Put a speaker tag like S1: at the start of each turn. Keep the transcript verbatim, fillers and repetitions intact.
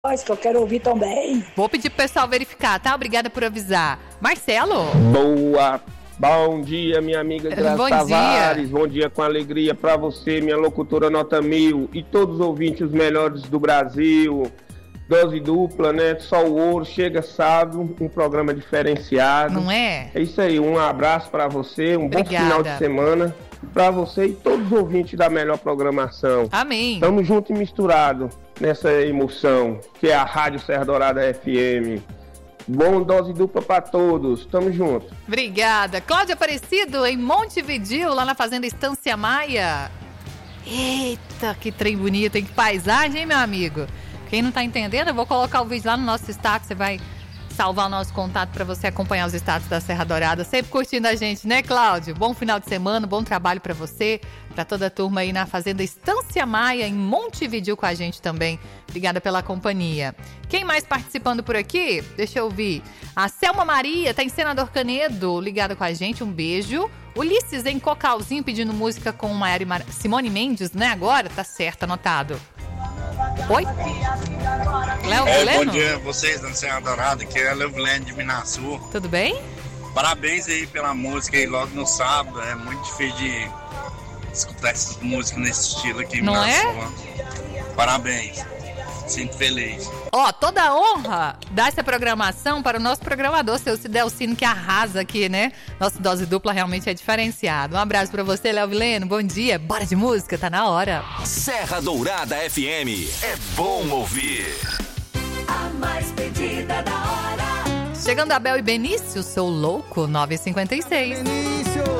S1: voz que eu quero ouvir também.
S2: Vou pedir pro pessoal verificar, tá? Obrigada por avisar. Marcelo?
S3: Boa, bom dia, minha amiga Graça
S2: Bom
S3: Tavares.
S2: dia.
S3: Bom dia com alegria pra você, minha locutora nota mil e todos os ouvintes, os melhores do Brasil. Dose dupla, né? Só o ouro, chega sábado, um programa diferenciado.
S2: Não é?
S3: É isso aí, um abraço pra você, um
S2: Obrigada.
S3: bom final de semana pra você e todos os ouvintes da melhor programação.
S2: Amém.
S3: Tamo junto e misturado nessa emoção, que é a Rádio Serra Dourada F M. Bom dose dupla pra todos, tamo junto.
S2: Obrigada. Cláudia Aparecido, em Montevidéu, lá na Fazenda Estância Maia. Eita, que trem bonito, hein? Que paisagem, hein, meu amigo? Quem não tá entendendo, eu vou colocar o vídeo lá no nosso status, você vai salvar o nosso contato para você acompanhar os status da Serra Dourada, sempre curtindo a gente, né, Cláudio? Bom final de semana, bom trabalho para você, para toda a turma aí na Fazenda Estância Maia, em Montevidéu com a gente também. Obrigada pela companhia. Quem mais participando por aqui? Deixa eu ouvir. A Selma Maria, tá em Senador Canedo, ligada com a gente, um beijo. Ulisses em Cocalzinho pedindo música com Maiara e Mar... Simone Mendes, né, agora? Tá certo, anotado. Oi? Léo
S4: é,
S2: Vileno?
S4: Bom dia a vocês da Serra Dourada, que é Léo Vileno de Minasul.
S2: Tudo bem?
S4: Parabéns aí pela música aí logo no sábado. É muito difícil de escutar essas músicas nesse estilo aqui em
S2: Não
S4: Minasul.
S2: é?
S4: Parabéns. Sinto feliz.
S2: Ó, toda a honra dá essa programação para o nosso programador, seu Cidelcino, que arrasa aqui, né? Nossa dose dupla realmente é diferenciado. Um abraço pra você, Léo Vileno. Bom dia. Bora de música, tá na hora.
S5: Serra Dourada F M. É bom ouvir.
S6: A mais pedida da hora.
S2: Chegando a Bel e Benício, sou louco, nove e cinquenta e seis.
S7: Benício.